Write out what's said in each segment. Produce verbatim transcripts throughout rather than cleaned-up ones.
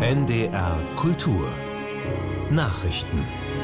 N D R Kultur Nachrichten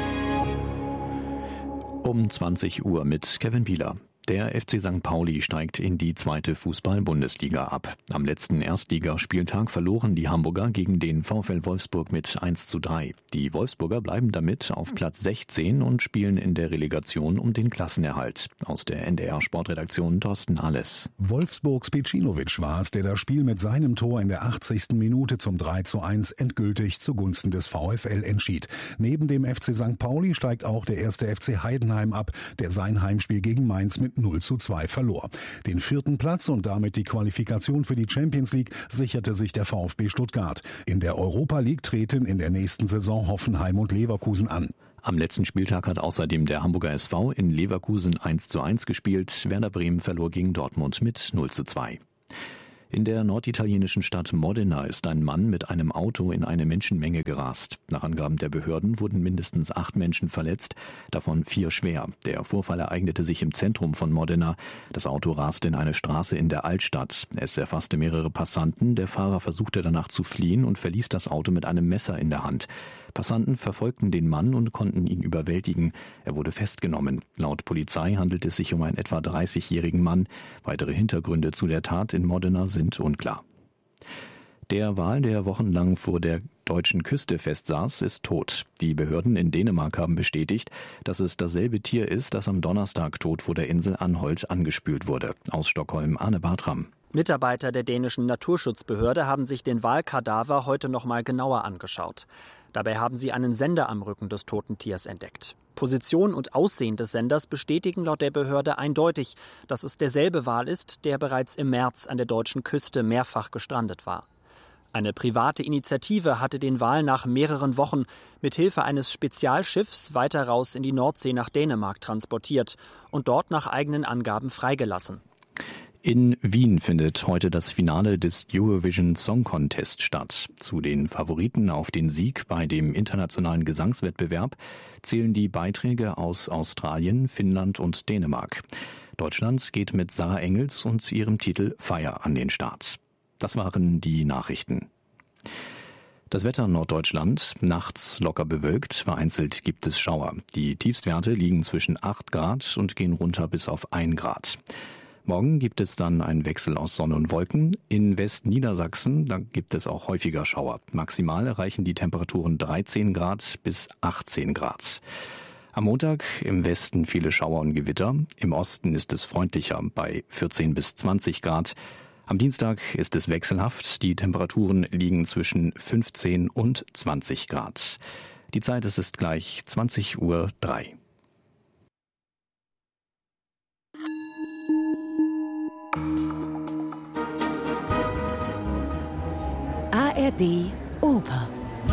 um zwanzig Uhr mit Kevin Bieler. Der F C Sankt Pauli steigt in die zweite Fußball-Bundesliga ab. Am letzten Erstligaspieltag verloren die Hamburger gegen den VfL Wolfsburg mit eins zu drei. Die Wolfsburger bleiben damit auf Platz sechzehn und spielen in der Relegation um den Klassenerhalt. Aus der N D R-Sportredaktion Thorsten Alles. Wolfsburgs Pecinovic war es, der das Spiel mit seinem Tor in der achtzigsten Minute zum drei zu eins endgültig zugunsten des VfL entschied. Neben dem F C Sankt Pauli steigt auch der erste F C Heidenheim ab, der sein Heimspiel gegen Mainz mit null zu zwei verlor. Den vierten Platz und damit die Qualifikation für die Champions League sicherte sich der VfB Stuttgart. In der Europa League treten in der nächsten Saison Hoffenheim und Leverkusen an. Am letzten Spieltag hat außerdem der Hamburger S V in Leverkusen eins zu eins gespielt. Werder Bremen verlor gegen Dortmund mit null zu zwei. In der norditalienischen Stadt Modena ist ein Mann mit einem Auto in eine Menschenmenge gerast. Nach Angaben der Behörden wurden mindestens acht Menschen verletzt, davon vier schwer. Der Vorfall ereignete sich im Zentrum von Modena. Das Auto raste in eine Straße in der Altstadt. Es erfasste mehrere Passanten. Der Fahrer versuchte danach zu fliehen und verließ das Auto mit einem Messer in der Hand. Passanten verfolgten den Mann und konnten ihn überwältigen. Er wurde festgenommen. Laut Polizei handelt es sich um einen etwa dreißigjährigen Mann. Weitere Hintergründe zu der Tat in Modena sind unklar. Der Wal, der wochenlang vor der deutschen Küste festsaß, ist tot. Die Behörden in Dänemark haben bestätigt, dass es dasselbe Tier ist, das am Donnerstag tot vor der Insel Anholt angespült wurde. Aus Stockholm Arne Bartram. Mitarbeiter der dänischen Naturschutzbehörde haben sich den Walkadaver heute noch mal genauer angeschaut. Dabei haben sie einen Sender am Rücken des toten Tiers entdeckt. Position und Aussehen des Senders bestätigen laut der Behörde eindeutig, dass es derselbe Wal ist, der bereits im März an der deutschen Küste mehrfach gestrandet war. Eine private Initiative hatte den Wal nach mehreren Wochen mit Hilfe eines Spezialschiffs weiter raus in die Nordsee nach Dänemark transportiert und dort nach eigenen Angaben freigelassen. In Wien findet heute das Finale des Eurovision Song Contest statt. Zu den Favoriten auf den Sieg bei dem internationalen Gesangswettbewerb zählen die Beiträge aus Australien, Finnland und Dänemark. Deutschland geht mit Sarah Engels und ihrem Titel Fire an den Start. Das waren die Nachrichten. Das Wetter in Norddeutschland, nachts locker bewölkt, vereinzelt gibt es Schauer. Die Tiefstwerte liegen zwischen acht Grad und gehen runter bis auf ein Grad. Morgen gibt es dann einen Wechsel aus Sonne und Wolken. In Westniedersachsen, da gibt es auch häufiger Schauer. Maximal erreichen die Temperaturen dreizehn Grad bis achtzehn Grad. Am Montag im Westen viele Schauer und Gewitter. Im Osten ist es freundlicher bei vierzehn bis zwanzig Grad. Am Dienstag ist es wechselhaft. Die Temperaturen liegen zwischen fünfzehn und zwanzig Grad. Die Zeit ist es gleich zwanzig Uhr drei. A R D Oper.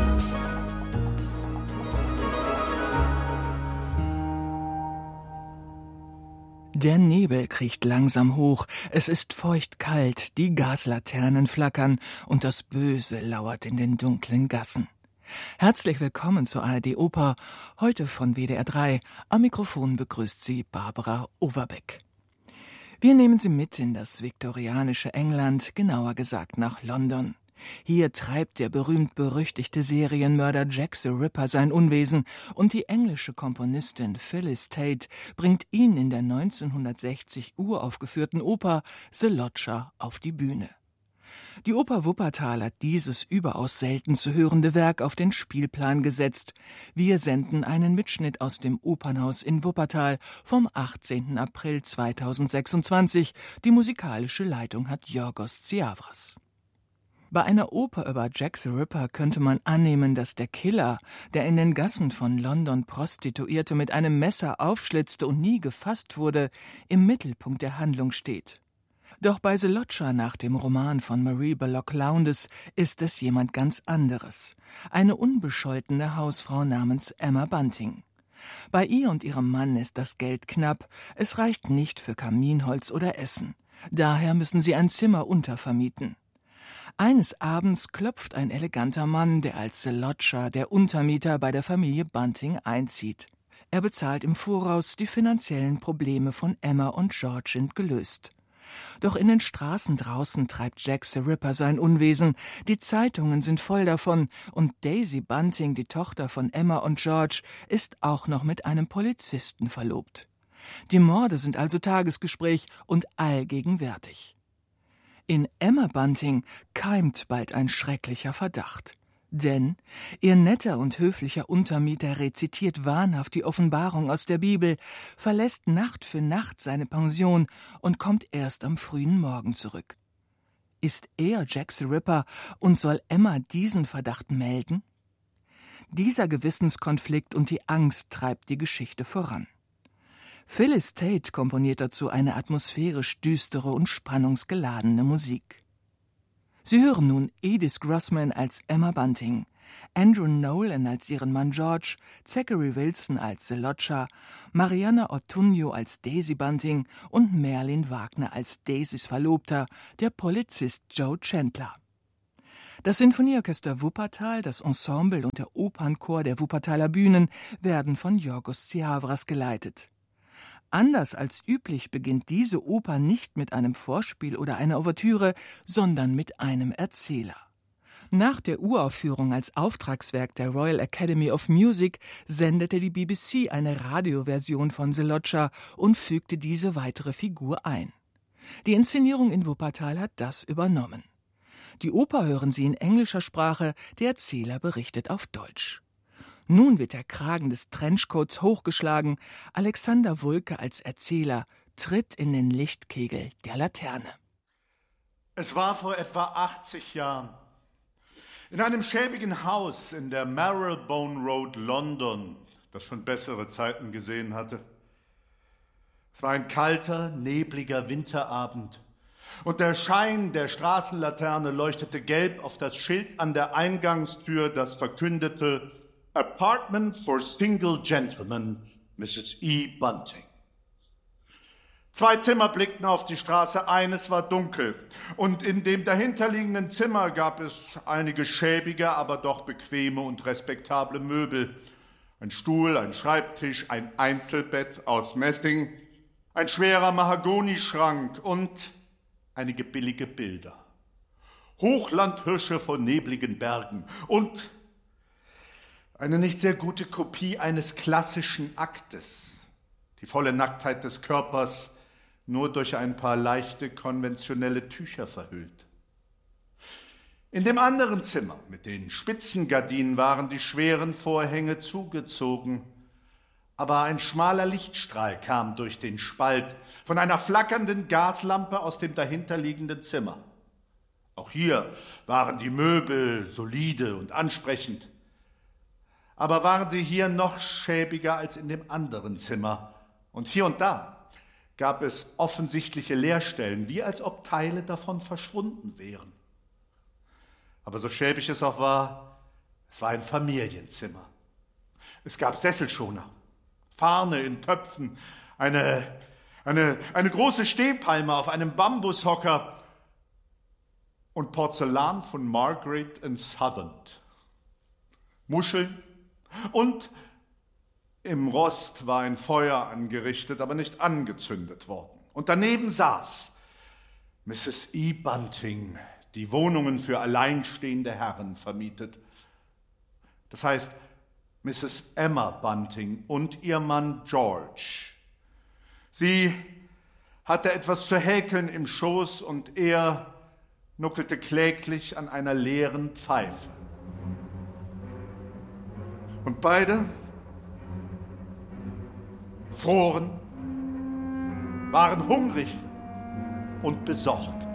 Der Nebel kriecht langsam hoch, es ist feuchtkalt, die Gaslaternen flackern und das Böse lauert in den dunklen Gassen. Herzlich willkommen zur A R D Oper, heute von W D R drei. Am Mikrofon begrüßt Sie Barbara Overbeck. Wir nehmen Sie mit in das viktorianische England, genauer gesagt nach London. Hier treibt der berühmt-berüchtigte Serienmörder Jack the Ripper sein Unwesen und die englische Komponistin Phyllis Tate bringt ihn in der neunzehnhundertsechzig uraufgeführten Oper The Lodger auf die Bühne. Die Oper Wuppertal hat dieses überaus selten zu hörende Werk auf den Spielplan gesetzt. Wir senden einen Mitschnitt aus dem Opernhaus in Wuppertal vom achtzehnten April zweitausendsechsundzwanzig. Die musikalische Leitung hat Yorgos Tsiavras. Bei einer Oper über Jack the Ripper könnte man annehmen, dass der Killer, der in den Gassen von London Prostituierte mit einem Messer aufschlitzte und nie gefasst wurde, im Mittelpunkt der Handlung steht. Doch bei The Lodger nach dem Roman von Marie Bullock Lowndes ist es jemand ganz anderes. Eine unbescholtene Hausfrau namens Emma Bunting. Bei ihr und ihrem Mann ist das Geld knapp, es reicht nicht für Kaminholz oder Essen. Daher müssen sie ein Zimmer untervermieten. Eines Abends klopft ein eleganter Mann, der als The Lodger, der Untermieter, bei der Familie Bunting einzieht. Er bezahlt im Voraus, die finanziellen Probleme von Emma und George sind gelöst. Doch in den Straßen draußen treibt Jack the Ripper sein Unwesen. Die Zeitungen sind voll davon. Und Daisy Bunting, die Tochter von Emma und George, ist auch noch mit einem Polizisten verlobt. Die Morde sind also Tagesgespräch und allgegenwärtig. In Emma Bunting keimt bald ein schrecklicher Verdacht. Denn ihr netter und höflicher Untermieter rezitiert wahnhaft die Offenbarung aus der Bibel, verlässt Nacht für Nacht seine Pension und kommt erst am frühen Morgen zurück. Ist er Jack the Ripper und soll Emma diesen Verdacht melden? Dieser Gewissenskonflikt und die Angst treibt die Geschichte voran. Phyllis Tate komponiert dazu eine atmosphärisch düstere und spannungsgeladene Musik. Sie hören nun Edith Grossman als Emma Bunting, Andrew Nolan als ihren Mann George, Zachary Wilson als Zalocha, Mariana Ortuño als Daisy Bunting und Merlin Wagner als Daisys Verlobter, der Polizist Joe Chandler. Das Sinfonieorchester Wuppertal, das Ensemble und der Opernchor der Wuppertaler Bühnen werden von Yorgos Zihavras geleitet. Anders als üblich beginnt diese Oper nicht mit einem Vorspiel oder einer Ouvertüre, sondern mit einem Erzähler. Nach der Uraufführung als Auftragswerk der Royal Academy of Music sendete die B B C eine Radioversion von Zalocha und fügte diese weitere Figur ein. Die Inszenierung in Wuppertal hat das übernommen. Die Oper hören Sie in englischer Sprache, der Erzähler berichtet auf Deutsch. Nun wird der Kragen des Trenchcoats hochgeschlagen. Alexander Wulke als Erzähler tritt in den Lichtkegel der Laterne. Es war vor etwa achtzig Jahren. In einem schäbigen Haus in der Marylebone Road, London, das schon bessere Zeiten gesehen hatte. Es war ein kalter, nebliger Winterabend und der Schein der Straßenlaterne leuchtete gelb auf das Schild an der Eingangstür, das verkündete Apartment for Single Gentlemen, Missus E. Bunting. Zwei Zimmer blickten auf die Straße, eines war dunkel. Und in dem dahinterliegenden Zimmer gab es einige schäbige, aber doch bequeme und respektable Möbel. Ein Stuhl, ein Schreibtisch, ein Einzelbett aus Messing, ein schwerer Mahagonischrank und einige billige Bilder. Hochlandhirsche von nebligen Bergen und eine nicht sehr gute Kopie eines klassischen Aktes. Die volle Nacktheit des Körpers nur durch ein paar leichte konventionelle Tücher verhüllt. In dem anderen Zimmer mit den Spitzengardinen waren die schweren Vorhänge zugezogen, aber ein schmaler Lichtstrahl kam durch den Spalt von einer flackernden Gaslampe aus dem dahinterliegenden Zimmer. Auch hier waren die Möbel solide und ansprechend, aber waren sie hier noch schäbiger als in dem anderen Zimmer. Und hier und da gab es offensichtliche Leerstellen, wie als ob Teile davon verschwunden wären. Aber so schäbig es auch war, es war ein Familienzimmer. Es gab Sesselschoner, Farne in Töpfen, eine, eine, eine große Stehpalme auf einem Bambushocker und Porzellan von Margaret and Southend. Muscheln und im Rost war ein Feuer angerichtet, aber nicht angezündet worden. Und daneben saß Missus E. Bunting, die Wohnungen für alleinstehende Herren vermietet. Das heißt, Missus Emma Bunting und ihr Mann George. Sie hatte etwas zu häkeln im Schoß und er nuckelte kläglich an einer leeren Pfeife. Und beide froren, waren hungrig und besorgt.